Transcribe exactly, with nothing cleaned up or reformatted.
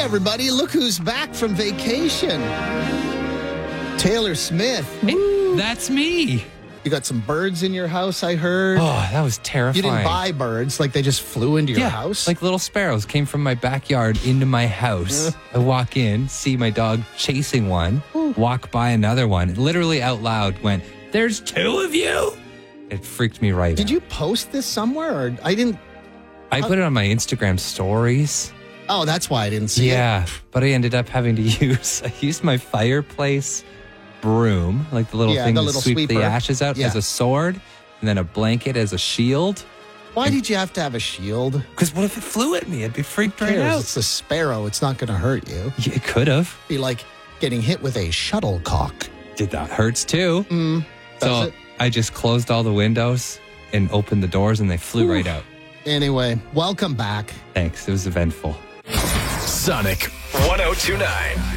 everybody. Look who's back from vacation. Taylor Smith. Hey, that's me. You got some birds in your house, I heard. Oh, that was terrifying. You didn't buy birds, like they just flew into your yeah, house? like little sparrows came from my backyard into my house. I walk in, see my dog chasing one, Ooh. walk by another one. It literally out loud went, "There's two of you?" It freaked me right Did out. you post this somewhere? Or I didn't. I put it on my Instagram stories. Oh, that's why I didn't see yeah, it. Yeah, but I ended up having to use, I used my fireplace broom, like the little yeah, thing the to little sweep sweeper. the ashes out, yeah. as a sword, and then a blanket as a shield. Why and, did you have to have a shield? Because what if it flew at me? I'd be freaked right out. It's a sparrow. It's not going to hurt you. Yeah, it could have. Be like getting hit with a shuttlecock. Did that hurts too? Mm, so it? I just closed all the windows and opened the doors, and they flew Ooh. right out. Anyway, welcome back. Thanks. It was eventful. Sonic one oh two nine.